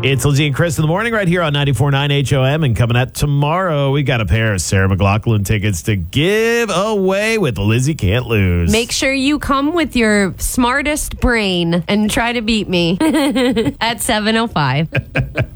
It's Lizzie and Chris in the morning right here on 94.9 HOM. And coming up tomorrow, we got a pair of Sarah McLachlan tickets to give away with Lizzie Can't Lose. Make sure you come with your smartest brain and try to beat me at 7:05.